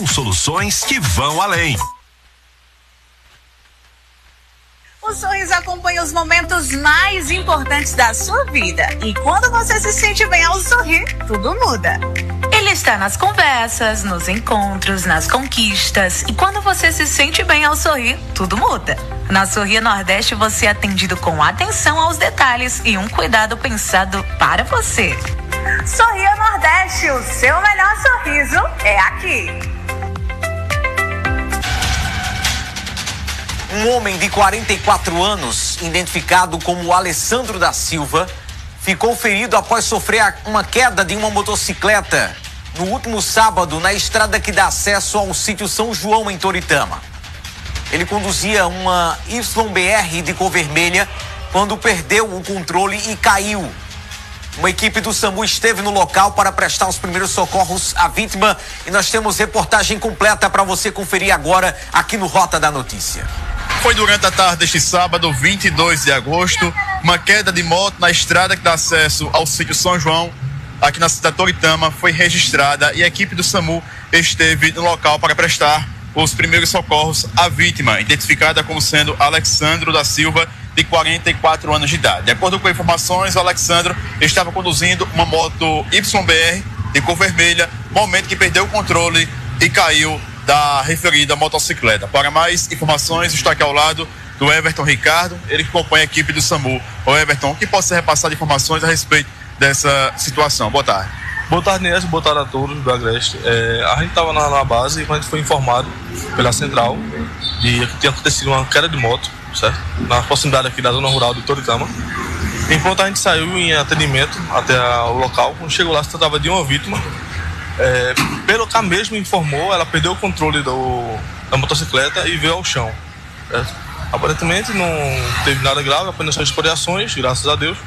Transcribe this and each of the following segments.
soluções que vão além. O Sorriso acompanha os momentos mais importantes da sua vida. E quando você se sente bem ao sorrir, tudo muda. Ele está nas conversas, nos encontros, nas conquistas. E quando você se sente bem ao sorrir, tudo muda. Na Sorria Nordeste você é atendido com atenção aos detalhes e um cuidado pensado para você. Sorria Nordeste, o seu melhor sorriso é aqui. Um homem de 44 anos, identificado como Alessandro da Silva, ficou ferido após sofrer uma queda de uma motocicleta no último sábado na estrada que dá acesso ao sítio São João, em Toritama. Ele conduzia uma YBR de cor vermelha quando perdeu o controle e caiu. Uma equipe do SAMU esteve no local para prestar os primeiros socorros à vítima e nós temos reportagem completa para você conferir agora aqui no Rota da Notícia. Foi durante a tarde deste sábado, 22 de agosto, uma queda de moto na estrada que dá acesso ao sítio São João, aqui na cidade de Toritama, foi registrada e a equipe do SAMU esteve no local para prestar os primeiros socorros à vítima, identificada como sendo Alessandro da Silva, de 44 anos de idade. De acordo com informações, o Alessandro estava conduzindo uma moto YBR de cor vermelha, momento que perdeu o controle e caiu da referida motocicleta. Para mais informações, estou aqui ao lado do Everton Ricardo, ele que acompanha a equipe do SAMU. Ô Everton, o que pode ser repassado de informações a respeito dessa situação? Boa tarde. Boa tarde, Nésio. Boa tarde a todos do Agreste. A gente estava na base e a gente foi informado pela central de que tinha acontecido uma queda de moto, certo? Na proximidade aqui da zona rural de Toritama. Enquanto a gente saiu em atendimento até o local, quando chegou lá se tratava de uma vítima. Pelo que a mesma informou, ela perdeu o controle da motocicleta e veio ao chão. Aparentemente não teve nada grave, apenas só escoriações, graças a Deus.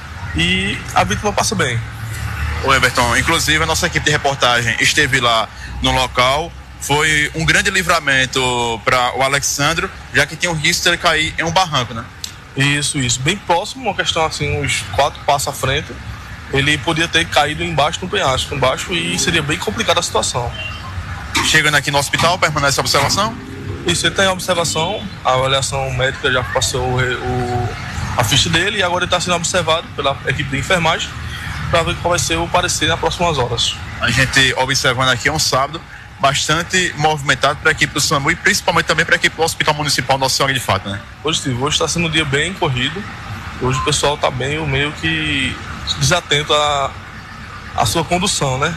E a vítima passa bem. Ô Everton, inclusive a nossa equipe de reportagem esteve lá no local. Foi um grande livramento para o Alessandro, já que tinha o risco de ele cair em um barranco, né? Isso. Bem próximo, uma questão assim, uns 4 passos à frente. Ele podia ter caído embaixo do penhasco, e seria bem complicada a situação. Chegando aqui no hospital, permanece a observação? Isso, ele está em observação, a avaliação médica já passou a ficha dele e agora ele está sendo observado pela equipe de enfermagem para ver qual vai ser o parecer nas próximas horas. A gente observando aqui é um sábado bastante movimentado para a equipe do SAMU e principalmente também para a equipe do Hospital Municipal Nossa Senhora de Fátima, né? Positivo, hoje está sendo um dia bem corrido, hoje o pessoal está meio que desatento à sua condução, né?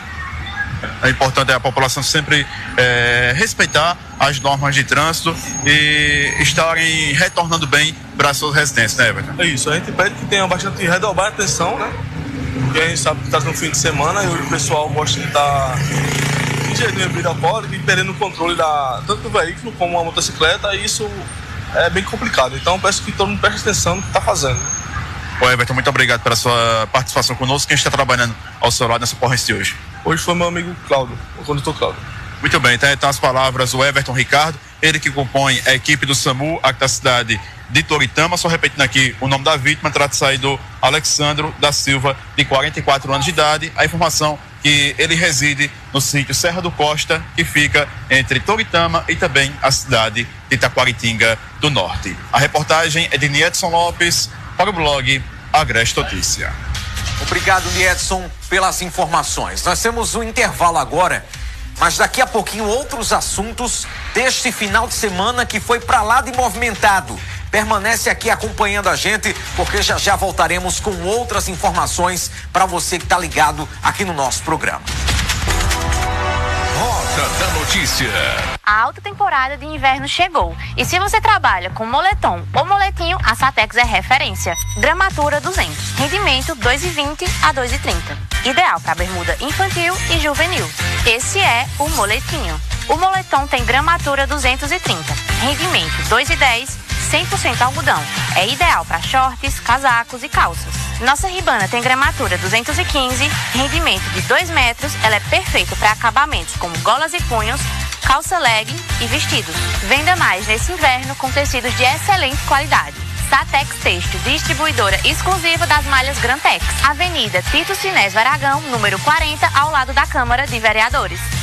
É importante a população sempre respeitar as normas de trânsito e estarem retornando bem para as suas residências, né, Everton? É isso, a gente pede que tenha bastante redobrar a atenção, né? Porque a gente sabe que está no fim de semana e o pessoal gosta de estar ingerindo bebida alcoólica e perdendo o controle tanto do veículo como a motocicleta, e isso é bem complicado. Então peço que todo mundo preste atenção no que está fazendo. Ô Everton, muito obrigado pela sua participação conosco, quem está trabalhando ao seu lado nessa ocorrência hoje. Hoje foi meu amigo Cláudio, o condutor Cláudio. Muito bem, então as palavras do Everton Ricardo, ele que compõe a equipe do SAMU aqui da cidade de Toritama. Só repetindo aqui o nome da vítima, trata-se aí do Alessandro da Silva, de 44 anos de idade. A informação que ele reside no sítio Serra do Costa, que fica entre Toritama e também a cidade de Itaquaritinga do Norte. A reportagem é de Niedson Lopes para o blog Agreste Notícia. Obrigado, Niedson, pelas informações. Nós temos um intervalo agora, mas daqui a pouquinho outros assuntos deste final de semana que foi para lá de movimentado. Permanece aqui acompanhando a gente, porque já voltaremos com outras informações para você que está ligado aqui no nosso programa. Rota da Notícia. A alta temporada de inverno chegou e se você trabalha com moletom ou moletinho, a Satex é referência. Gramatura 200, rendimento 2,20 a 2,30. Ideal para bermuda infantil e juvenil. Esse é o moletinho. O moletom tem gramatura 230, rendimento 2,10, 100% algodão. É ideal para shorts, casacos e calças. Nossa Ribana tem gramatura 215, rendimento de 2 metros. Ela é perfeita para acabamentos como golas e punhos, calça legging e vestidos. Venda mais nesse inverno com tecidos de excelente qualidade. Satex Têxtil, distribuidora exclusiva das malhas Grantex. Avenida Tito Sinésio Aragão, número 40, ao lado da Câmara de Vereadores.